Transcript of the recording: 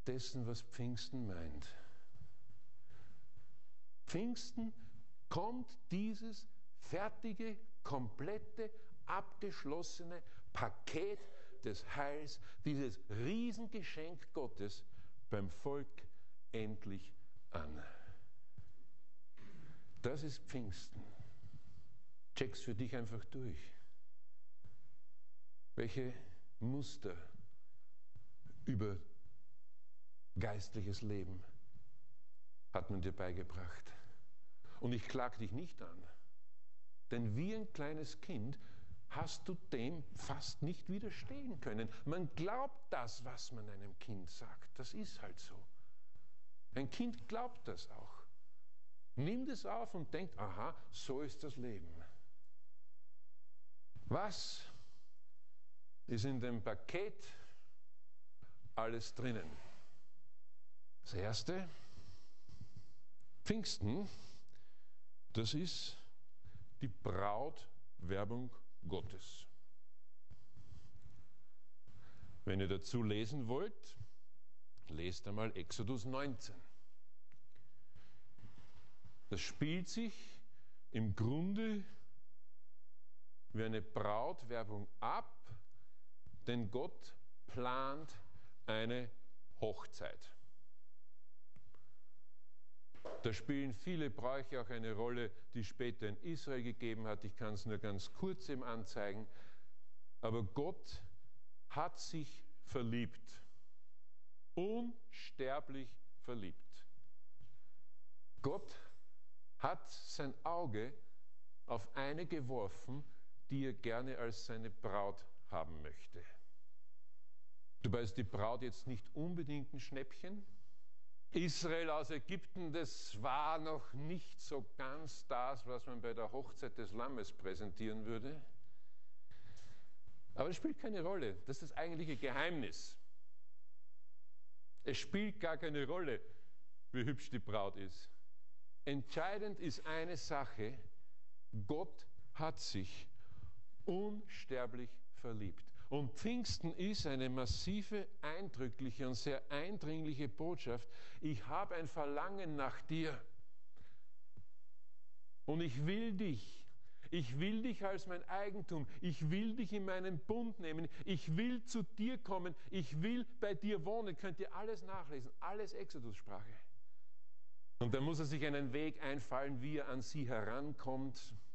dessen, was Pfingsten meint. Pfingsten kommt dieses fertige, komplette, abgeschlossene Paket des Heils, dieses Riesengeschenk Gottes beim Volk endlich an. Das ist Pfingsten. Check's für dich einfach durch. Welche Muster über geistliches Leben hat man dir beigebracht? Und ich klage dich nicht an, denn wie ein kleines Kind hast du dem fast nicht widerstehen können. Man glaubt das, was man einem Kind sagt. Das ist halt so. Ein Kind glaubt das auch. Nimmt es auf und denkt, aha, so ist das Leben. Was ist in dem Paket alles drinnen? Das Erste, Pfingsten, das ist die Brautwerbung Gottes. Wenn ihr dazu lesen wollt, lest einmal Exodus 19. Das spielt sich im Grunde wie eine Brautwerbung ab, denn Gott plant eine Hochzeit. Da spielen viele Bräuche auch eine Rolle, die es später in Israel gegeben hat. Ich kann es nur ganz kurz eben anzeigen. Aber Gott hat sich verliebt. Unsterblich verliebt. Gott hat sein Auge auf eine geworfen, die er gerne als seine Braut haben möchte. Dabei ist die Braut jetzt nicht unbedingt ein Schnäppchen. Israel aus Ägypten, das war noch nicht so ganz das, was man bei der Hochzeit des Lammes präsentieren würde. Aber es spielt keine Rolle. Das ist das eigentliche Geheimnis. Es spielt gar keine Rolle, wie hübsch die Braut ist. Entscheidend ist eine Sache: Gott hat sich unsterblich verliebt. Und Pfingsten ist eine massive, eindrückliche und sehr eindringliche Botschaft. Ich habe ein Verlangen nach dir. Und ich will dich. Ich will dich als mein Eigentum. Ich will dich in meinen Bund nehmen. Ich will zu dir kommen. Ich will bei dir wohnen. Könnt ihr alles nachlesen. Alles Exodus-Sprache. Und da muss er sich einen Weg einfallen, wie er an sie herankommt.